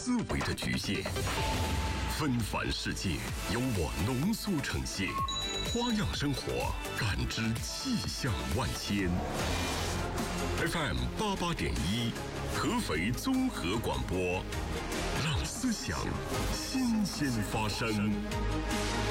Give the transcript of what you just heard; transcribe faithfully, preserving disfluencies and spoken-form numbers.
思维的局限。纷繁世界由我浓缩呈现，花样生活感知气象万千。F M 八八点一，合肥综合广播，让思想新鲜发生。